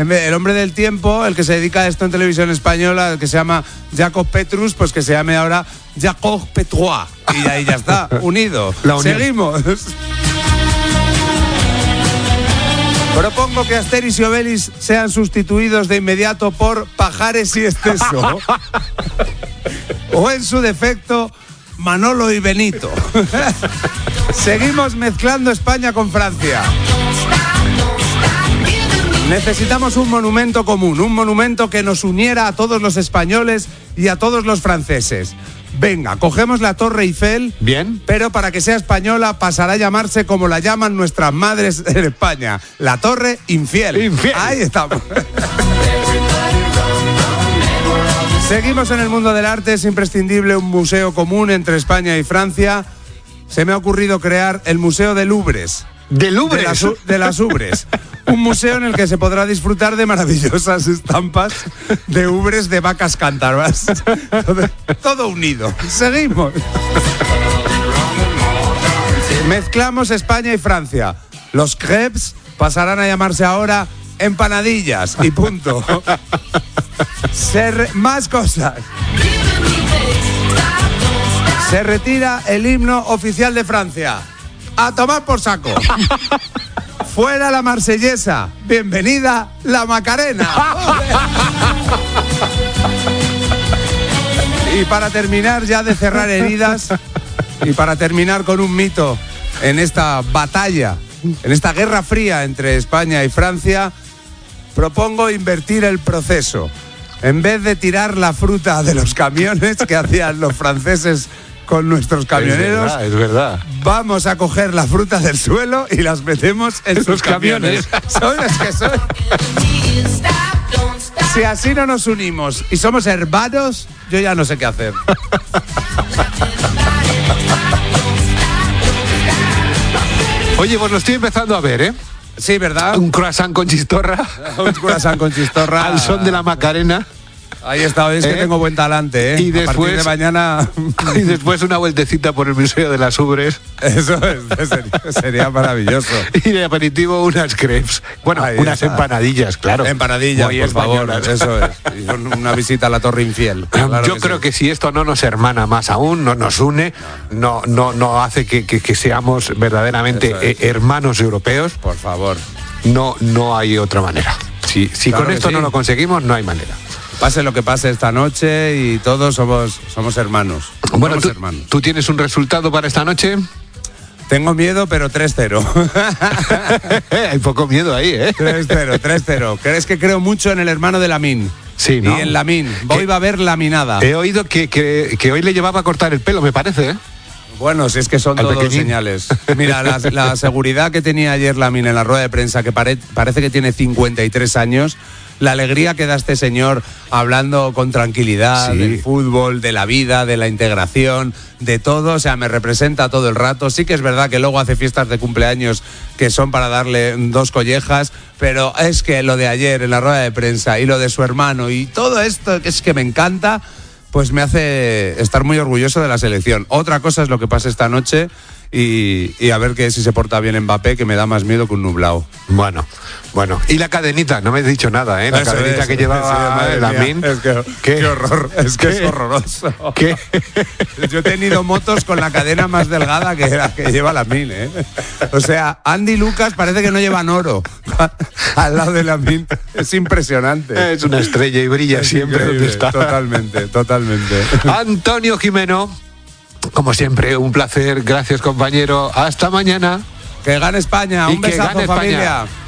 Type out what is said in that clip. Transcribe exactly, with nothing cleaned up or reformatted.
El hombre del tiempo, el que se dedica a esto en televisión española, el que se llama Jacob Petrus, pues que se llame ahora Jacob Petrois. Y ahí ya está, unido. Seguimos. Propongo que Asterix y Obelix sean sustituidos de inmediato por Pajares y Exceso. O en su defecto, Manolo y Benito. Seguimos mezclando España con Francia. Necesitamos un monumento común, un monumento que nos uniera a todos los españoles y a todos los franceses. Venga, cogemos la Torre Eiffel. Bien. Pero para que sea española pasará a llamarse como la llaman nuestras madres en España, la Torre Infiel. Infiel. Ahí estamos. Seguimos en el mundo del arte. Es imprescindible un museo común entre España y Francia. Se me ha ocurrido crear el Museo de Louvres. ¿De Louvres? De las, de las Ubres. Un museo en el que se podrá disfrutar de maravillosas estampas de ubres de vacas cántabras. Todo, todo unido. Seguimos. Mezclamos España y Francia. Los crepes pasarán a llamarse ahora empanadillas y punto. Se re- más cosas. Se retira el himno oficial de Francia. A tomar por saco. Fuera la marsellesa. Bienvenida la Macarena. Y para terminar ya de cerrar heridas, y para terminar con un mito en esta batalla, en esta guerra fría entre España y Francia, propongo invertir el proceso. En vez de tirar la fruta de los camiones que hacían los franceses con nuestros camioneros, es verdad, es verdad. Vamos a coger la fruta del suelo y las metemos en sus camiones. Son los que son. Si así no nos unimos y somos hermanos, yo ya no sé qué hacer. Oye, pues lo estoy empezando a ver, ¿eh? Sí, ¿verdad? Un croissant con chistorra. Un croissant con chistorra. Al son de la Macarena. Ahí está, es que ¿Eh? tengo buen talante, ¿eh? Y después, a partir de mañana. Y después una vueltecita por el Museo de las Ubres. Eso es, sería, sería maravilloso. Y de aperitivo unas crepes. Bueno, Ahí unas está. empanadillas, claro. Empanadillas, Muy por favor. españolas. Eso es. Y con una visita a la Torre Infiel. Claro Yo que creo sí. que si esto no nos hermana más aún, no nos une, no, no, no hace que, que, que seamos verdaderamente Eso es. eh, hermanos europeos. Por favor. No, no hay otra manera. Si, si Claro con que esto sí. no lo conseguimos, no hay manera. Pase lo que pase esta noche y todos somos, somos hermanos. Bueno, somos tú, hermanos. ¿tú tienes un resultado para esta noche? Tengo miedo, pero tres cero. Hay poco miedo ahí, ¿eh? tres cero, tres cero. ¿Crees que creo mucho en el hermano de Lamine? Sí, ¿no? Y en Lamine. Hoy ¿Qué? va a haber laminada. He oído que, que, que hoy le llevaba a cortar el pelo, me parece, ¿eh? Bueno, si es que son Al todos pequeñín. señales. Mira, la, la seguridad que tenía ayer Lamine en la rueda de prensa, que pare, parece que tiene cincuenta y tres años, la alegría que da este señor hablando con tranquilidad Sí. del fútbol, de la vida, de la integración, de todo, o sea, me representa todo el rato. Sí que es verdad que luego hace fiestas de cumpleaños que son para darle dos collejas, pero es que lo de ayer en la rueda de prensa y lo de su hermano y todo esto que es que me encanta, pues me hace estar muy orgulloso de la selección. Otra cosa es lo que pasa esta noche y, y a ver que si se porta bien Mbappé, que me da más miedo que un nublado. Bueno, bueno. Y la cadenita, no me has dicho nada, ¿eh? La Eso cadenita es, que llevaba sí, madre Lamine. mía. Es que, ¿Qué? qué horror, es que ¿Qué? es horroroso. ¿Qué? Yo he tenido motos con la cadena más delgada que la que lleva Lamine, ¿eh? O sea, Andy Lucas parece que no llevan oro al lado de Lamine. Es impresionante. Es una estrella y brilla Es siempre donde increíble, está. Totalmente, totalmente. Antonio Jimeno, como siempre, un placer. Gracias, compañero. Hasta mañana. Que gane España. Y Un que besazo, gane España. familia.